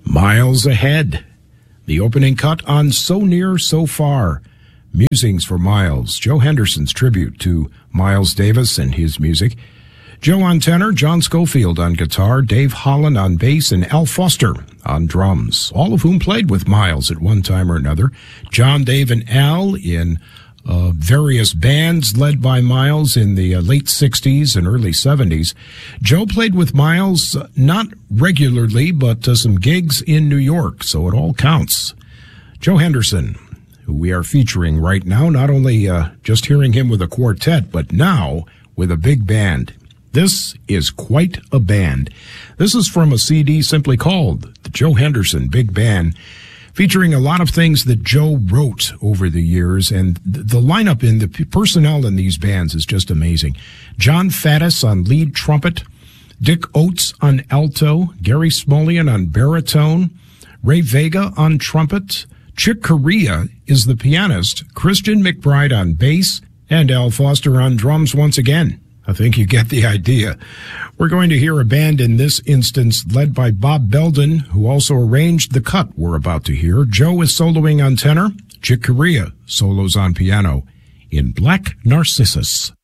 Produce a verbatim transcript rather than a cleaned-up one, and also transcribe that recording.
Miles Ahead, the opening cut on So Near, So Far. Musings for Miles, Joe Henderson's tribute to Miles Davis and his music. Joe on tenor, John Schofield on guitar, Dave Holland on bass, and Al Foster on drums, all of whom played with Miles at one time or another. John, Dave, and Al in uh, various bands led by Miles in the uh, late sixties and early seventies. Joe played with Miles, uh, not regularly, but uh, some gigs in New York, so it all counts. Joe Henderson, who we are featuring right now, not only uh, just hearing him with a quartet, but now with a big band. This is quite a band. This is from a C D simply called The Joe Henderson Big Band, featuring a lot of things that Joe wrote over the years, and the lineup in the personnel in these bands is just amazing. John Faddis on lead trumpet, Dick Oates on alto, Gary Smolian on baritone, Ray Vega on trumpet, Chick Corea is the pianist, Christian McBride on bass, and Al Foster on drums once again. I think you get the idea. We're going to hear a band in this instance led by Bob Belden, who also arranged the cut we're about to hear. Joe is soloing on tenor. Chick Corea solos on piano in Black Narcissus.